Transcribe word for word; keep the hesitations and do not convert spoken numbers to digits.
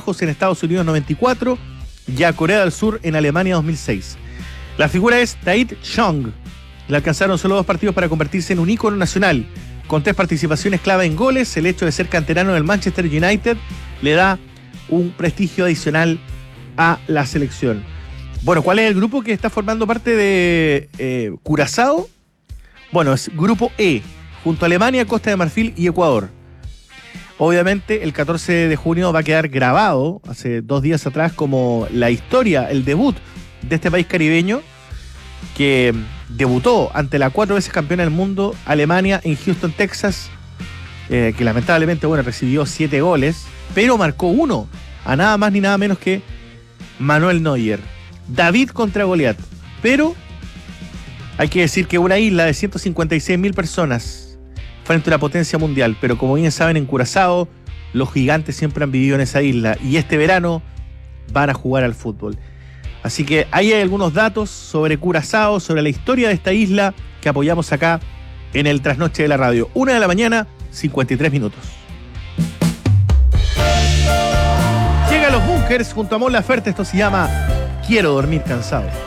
Bajos en Estados Unidos noventa y cuatro y a Corea del Sur en Alemania dos mil seis. La figura es Tae Chong. Le alcanzaron solo dos partidos para convertirse en un ícono nacional. Con tres participaciones clave en goles, el hecho de ser canterano del Manchester United le da un prestigio adicional a la selección. Bueno, ¿cuál es el grupo que está formando parte de eh, Curazao? Bueno, es Grupo E, junto a Alemania, Costa de Marfil y Ecuador. Obviamente, el catorce de junio va a quedar grabado, hace dos días atrás, como la historia, el debut de este país caribeño, que debutó ante la cuatro veces campeona del mundo, Alemania, en Houston, Texas, eh, que lamentablemente, bueno, recibió siete goles, pero marcó uno, a nada más ni nada menos que Manuel Neuer. David contra Goliat. Pero hay que decir que una isla de ciento cincuenta y seis mil personas frente a una potencia mundial, pero como bien saben, en Curazao los gigantes siempre han vivido en esa isla y este verano van a jugar al fútbol. Así que ahí hay algunos datos sobre Curazao, sobre la historia de esta isla que apoyamos acá en el Trasnoche de la Radio. Una de la mañana, cincuenta y tres minutos. Llega a los Bunkers junto a Mon Laferte, esto se llama Quiero dormir cansado.